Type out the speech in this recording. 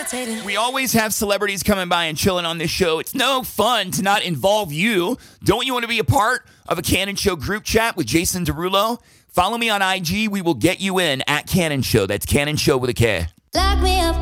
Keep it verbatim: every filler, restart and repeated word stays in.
levitating. We always have celebrities coming by and chilling on this show. It's no fun to not involve you. Don't you want to be a part of a Cannon Show group chat with Jason Derulo? Follow me on I G. We will get you in at Cannon Show. That's Cannon Show with a K. Lock me up.